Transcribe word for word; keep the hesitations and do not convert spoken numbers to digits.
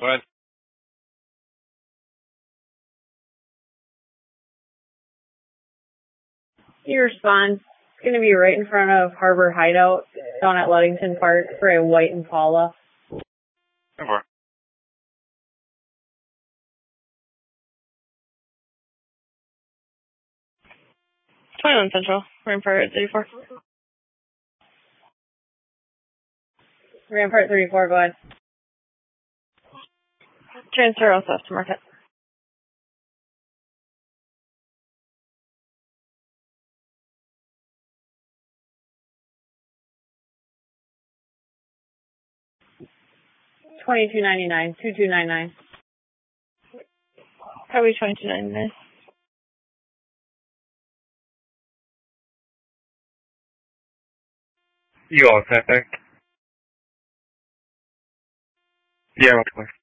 Go ahead. You respond. It's going to be right in front of Harbor Hideout down at Ludington Park for a white Impala. Go for it. twenty-one Central, Rampart thirty-four. Rampart thirty-four, go ahead. Transfer also to Marquette. twenty-two ninety-nine, twenty-two ninety-nine. Probably twenty-two ninety-nine. You all set there? Yeah, much more.